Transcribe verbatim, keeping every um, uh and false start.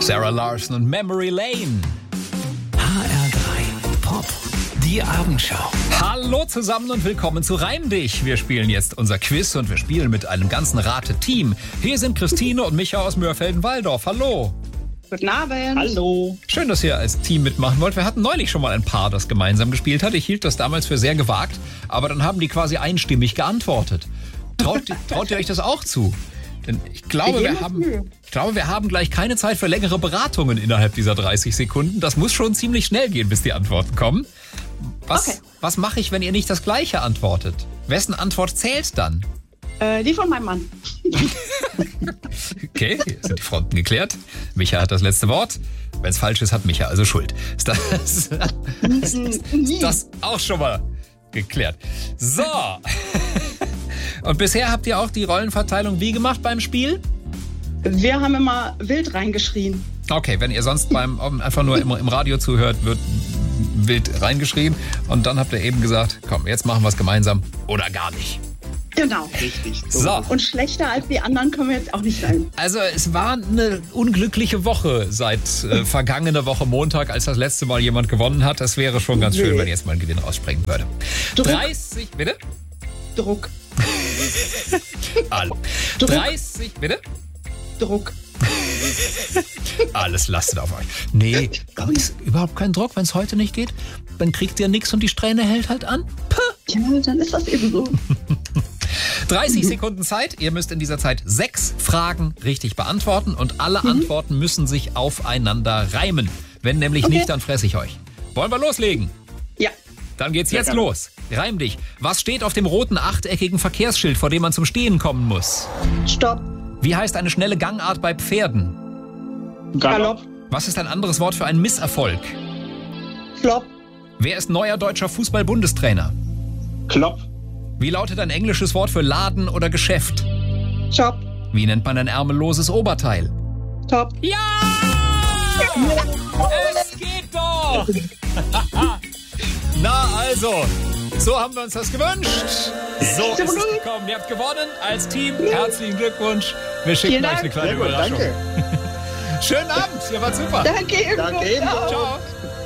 Sarah Larson und Memory Lane. H R drei Pop, die Abendschau. Hallo zusammen und willkommen zu Reim dich. Wir spielen jetzt unser Quiz und wir spielen mit einem ganzen Rate-Team. Hier sind Christine und Micha aus Mörfelden-Walldorf. Hallo. Guten Abend. Hallo. Schön, dass ihr als Team mitmachen wollt. Wir hatten neulich schon mal ein Paar, das gemeinsam gespielt hat. Ich hielt das damals für sehr gewagt, aber dann haben die quasi einstimmig geantwortet. Traut, traut ihr euch das auch zu? Denn ich glaube, wir haben, ich glaube, wir haben gleich keine Zeit für längere Beratungen innerhalb dieser dreißig Sekunden. Das muss schon ziemlich schnell gehen, bis die Antworten kommen. Was, Okay. was mache ich, wenn ihr nicht das Gleiche antwortet? Wessen Antwort zählt dann? Äh, die von meinem Mann. Okay, hier sind die Fronten geklärt. Micha hat das letzte Wort. Wenn es falsch ist, hat Micha also Schuld. Ist das, ist, ist das auch schon mal geklärt? So. Und bisher habt ihr auch die Rollenverteilung wie gemacht beim Spiel? Wir haben immer wild reingeschrien. Okay, wenn ihr sonst beim einfach nur im, im Radio zuhört, wird wild reingeschrien. Und dann habt ihr eben gesagt, komm, jetzt machen wir es gemeinsam oder gar nicht. Genau. Richtig. So. Und schlechter als die anderen können wir jetzt auch nicht sein. Also es war eine unglückliche Woche seit äh, vergangener Woche Montag, als das letzte Mal jemand gewonnen hat. Das wäre schon ganz schön, Nee. wenn jetzt mal ein Gewinn rausspringen würde. Druck. dreißig, bitte? Druck. Alle. Druck. dreißig, bitte? Druck. Alles lastet auf euch. Nee, aber ist überhaupt kein Druck, wenn es heute nicht geht. Dann kriegt ihr nichts und die Strähne hält halt an. Puh. Ja, dann ist das eben so. dreißig Sekunden Zeit. Ihr müsst in dieser Zeit sechs Fragen richtig beantworten und alle Mhm. Antworten müssen sich aufeinander reimen. Wenn nämlich Okay. nicht, dann fresse ich euch. Wollen wir loslegen? Ja. Dann geht's jetzt gerne. los. Reim dich. Was steht auf dem roten achteckigen Verkehrsschild, vor dem man zum Stehen kommen muss? Stopp. Wie heißt eine schnelle Gangart bei Pferden? Galopp. Was ist ein anderes Wort für einen Misserfolg? Flop. Wer ist neuer deutscher Fußball-Bundestrainer? Klopp. Wie lautet ein englisches Wort für Laden oder Geschäft? Shop. Wie nennt man ein ärmelloses Oberteil? Top. Ja! Es geht doch! Na also, so haben wir uns das gewünscht. So ist es gekommen. Ihr habt gewonnen als Team. Herzlichen Glückwunsch. Wir schicken Vielen euch Dank. eine kleine Sehr gut, Überraschung. danke. Schönen Abend, ihr wart super. Danke ebenso. Danke ebenso. Ciao.